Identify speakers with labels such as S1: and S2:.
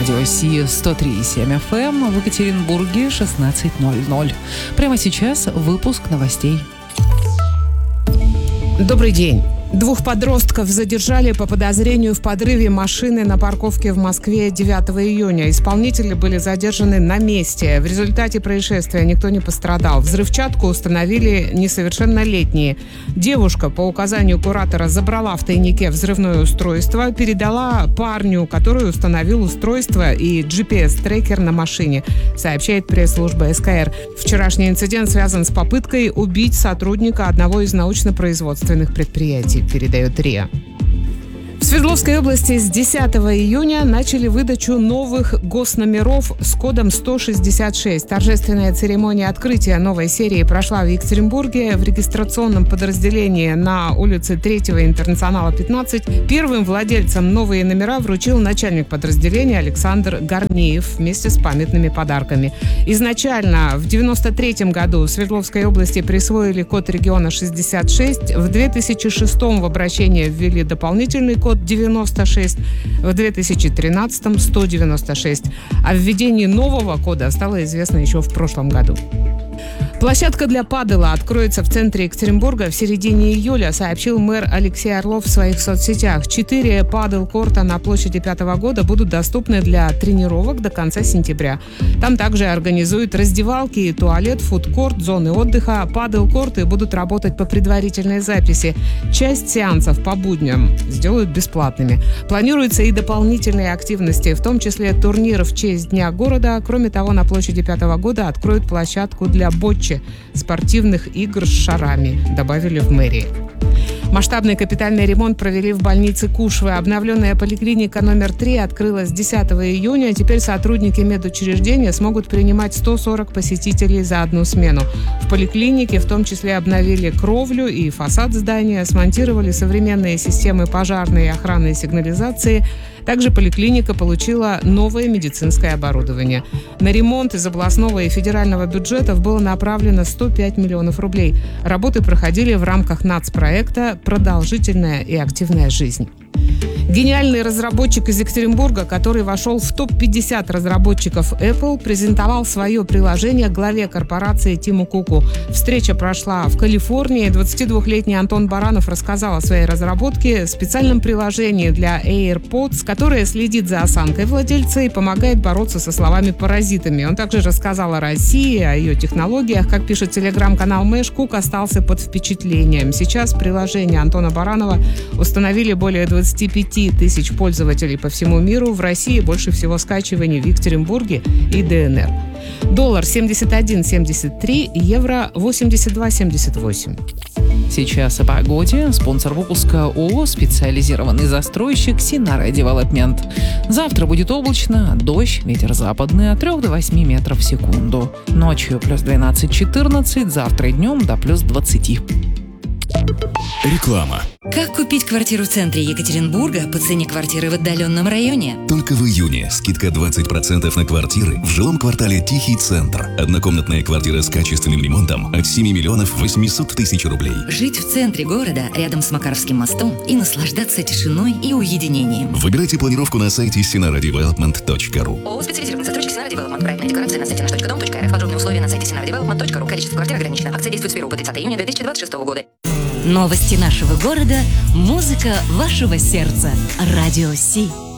S1: радио Си 103,7 FM, в Екатеринбурге 16:00. Прямо сейчас выпуск новостей.
S2: Добрый день. 2 подростков задержали по подозрению в подрыве машины на парковке в Москве 9 июня. Исполнители были задержаны на месте. В результате происшествия никто не пострадал. Взрывчатку установили несовершеннолетние. Девушка по указанию куратора забрала в тайнике взрывное устройство, передала парню, который установил устройство и GPS-трекер на машине, сообщает пресс-служба СКР. Вчерашний инцидент связан с попыткой убить сотрудника одного из научно-производственных предприятий, передает РИА. В Свердловской области с 10 июня начали выдачу новых госномеров с кодом 166. Торжественная церемония открытия новой серии прошла в Екатеринбурге в регистрационном подразделении на улице 3-го Интернационала 15. Первым владельцам новые номера вручил начальник подразделения Александр Горнеев вместе с памятными подарками. Изначально в 1993 году в Свердловской области присвоили код региона 66. В 2006 в обращение ввели дополнительный код 96, в 2013 196. О введении нового кода стало известно еще в прошлом году. Площадка для падела откроется в центре Екатеринбурга в середине июля, сообщил мэр Алексей Орлов в своих соцсетях. 4 падел-корта на площади 5-го года будут доступны для тренировок до конца сентября. Там также организуют раздевалки, туалет, фудкорт, зоны отдыха. Падел-корты будут работать по предварительной записи. Часть сеансов по будням сделают бесплатными. Планируются и дополнительные активности, в том числе турнир в честь Дня города. Кроме того, на площади 5-го года откроют площадку для ботчи, спортивных игр с шарами, добавили в мэрии. Масштабный капитальный ремонт провели в больнице Кушвы. Обновленная поликлиника номер 3 открылась 10 июня. Теперь сотрудники медучреждения смогут принимать 140 посетителей за одну смену. В поликлинике в том числе обновили кровлю и фасад здания, смонтировали современные системы пожарной и охранной сигнализации. Также поликлиника получила новое медицинское оборудование. На ремонт из областного и федерального бюджетов было направлено 105 миллионов рублей. Работы проходили в рамках нацпроекта «Продолжительная и активная жизнь». Гениальный разработчик из Екатеринбурга, который вошел в топ-50 разработчиков Apple, презентовал свое приложение главе корпорации Тиму Куку. Встреча прошла в Калифорнии. 22-летний Антон Баранов рассказал о своей разработке, специальном приложении для AirPods, которое следит за осанкой владельца и помогает бороться со словами-паразитами. Он также рассказал о России, о ее технологиях. Как пишет телеграм-канал Мэш, Кук остался под впечатлением. Сейчас приложение Антона Баранова установили более 25 тысяч пользователей по всему миру. В России больше всего скачиваний в Екатеринбурге и ДНР. Доллар 71.73, евро 82.78.
S1: Сейчас о погоде. Спонсор выпуска ООО «Специализированный застройщик Синара Девелопмент». Завтра будет облачно, дождь, ветер западный от 3 до 8 метров в секунду. Ночью плюс 12-14, завтра и днем до плюс 20.
S3: Реклама.
S4: Как купить квартиру в центре Екатеринбурга по цене квартиры в отдаленном районе?
S3: Только в июне скидка 20% на квартиры в жилом квартале Тихий Центр. Однокомнатная квартира с качественным ремонтом от 7 миллионов 800 тысяч рублей.
S4: Жить в центре города, рядом с Макаровским мостом, и наслаждаться тишиной и уединением.
S3: Выбирайте планировку на сайте sinaradevelopment.ru.
S4: ООО «Специализированный застройщик Синара Девелопмент». Проектная декорация на сайте nаш.дом.рф. Подробные условия на сайте sinaradevelopment.ru. Количество квартир ограничено. Акция действует с 1 по 30 июня 2026 года. Новости нашего города, музыка вашего сердца. Радио Си.